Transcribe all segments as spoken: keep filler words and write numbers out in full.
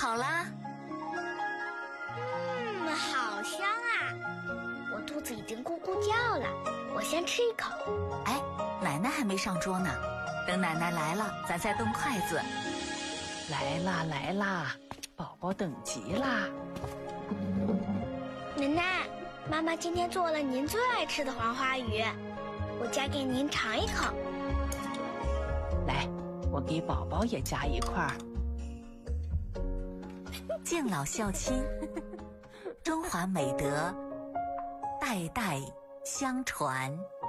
好啦。 嗯，好香啊！我肚子已经咕咕叫了，我先吃一口。 哎，奶奶还没上桌呢，等奶奶来了，咱再动筷子。 来啦来啦，宝宝等急啦。 奶奶，妈妈今天做了您最爱吃的黄花鱼，我夹给您尝一口。 来，我给宝宝也夹一块儿。 敬老孝亲，中华美德代代相传。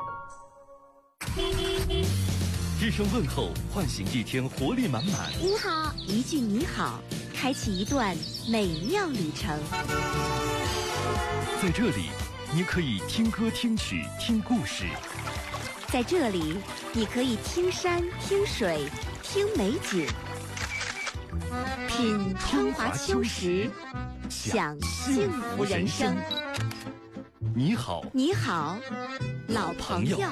一声问候，唤醒一天活力满满。 您好，一句你好，开启一段美妙旅程。 在这里，你可以听歌听曲听故事。 在这里，你可以听山听水听美景，品春华秋实，享幸福人生。 你好， 你好，老朋友。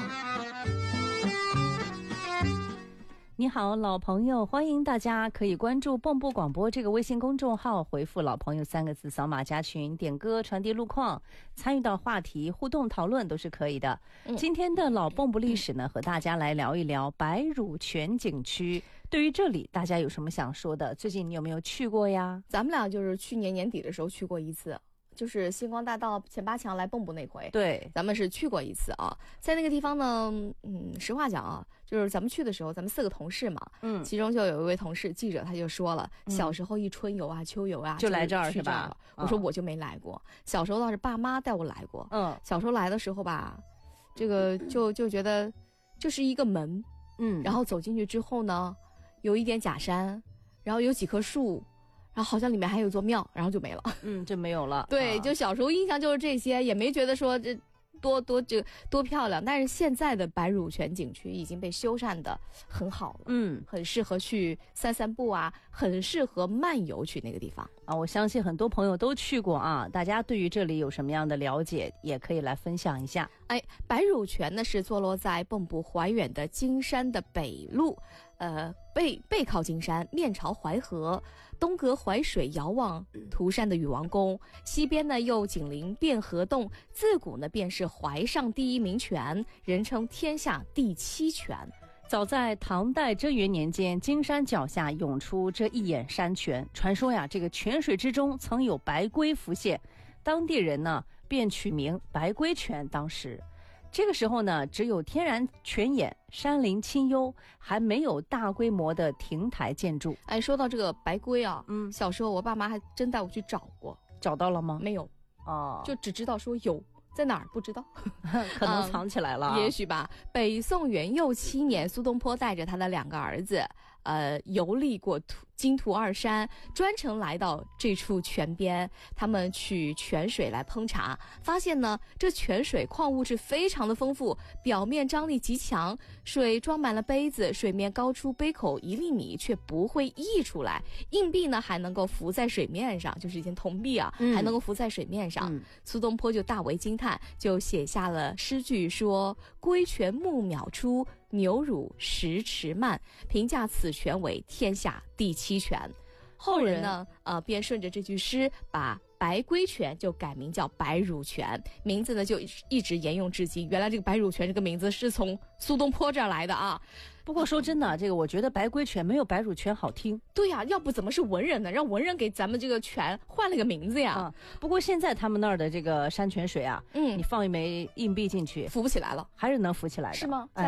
你好，老朋友，欢迎大家可以关注蹦布广播这个微信公众号，回复老朋友三个字，扫码加群，点歌传递路况，参与到话题互动讨论都是可以的、嗯、今天的老蹦布历史呢，和大家来聊一聊白乳泉景区。对于这里大家有什么想说的？最近你有没有去过呀？ 咱们俩就是去年年底的时候去过一次，就是星光大道前八强来蹦布那回， 对， 咱们是去过一次啊。在那个地方呢，嗯，实话讲啊，就是咱们去的时候，咱们四个同事嘛，嗯，其中就有一位同事记者他就说了，嗯、小时候一春游啊、秋游啊， 就来这儿是吧？哦、我说我就没来过，小时候倒是爸妈带我来过，嗯，小时候来的时候吧，这个就就觉得就是一个门，嗯，然后走进去之后呢，有一点假山，然后有几棵树。然后好像里面还有座庙，然后就没了， 嗯，就没有了。 对，就小时候印象就是这些，也没觉得说这多多这多漂亮。但是现在的白乳泉景区已经被修缮的很好了，嗯，很适合去散散步啊，很适合漫游去那个地方啊。我相信很多朋友都去过啊，大家对于这里有什么样的了解，也可以来分享一下。 哎，白乳泉呢是坐落在蚌埠怀远的金山的北麓。呃，背背靠金山，面朝淮河，东隔淮水，遥望涂山的禹王宫，西边呢又紧邻汴河洞，自古呢便是淮上第一名泉，人称天下第七泉。 早在唐代贞元年间，金山脚下涌出这一眼山泉，传说呀，这个泉水之中曾有白龟浮现，当地人呢便取名白龟泉。当时这个时候呢，只有天然泉眼，山林清幽，还没有大规模的亭台建筑。 哎，说到这个白龟啊，嗯，小时候我爸妈还真带我去找过， 找到了吗？ 没有， 哦， 就只知道说有，在哪儿不知道， 可能藏起来了、 嗯，也许吧。北宋元佑七年，苏东坡带着他的两个儿子，呃，游历过土金图二山，专程来到这处泉边，他们取泉水来烹茶，发现呢，这泉水矿物质非常的丰富，表面张力极强，水装满了杯子，水面高出杯口一厘米，却不会溢出来。硬币呢还能够浮在水面上，就是一件铜币啊，嗯、还能够浮在水面上。嗯、苏东坡就大为惊叹，就写下了诗句说：“龟泉木秒出，牛乳十尺漫，评价此泉为天下第七泉。”后人呢，呃，便顺着这句诗，把白龟泉就改名叫白乳泉，名字呢就一直沿用至今。原来这个白乳泉这个名字是从苏东坡这儿来的啊。 不过说真的，这个我觉得白龟泉没有白乳泉好听。 对呀、啊，要不怎么是文人呢？让文人给咱们这个泉换了个名字呀。 啊，不过现在他们那儿的这个山泉水啊，嗯，你放一枚硬币进去， 浮不起来了， 还是能浮起来的， 是吗？ 哎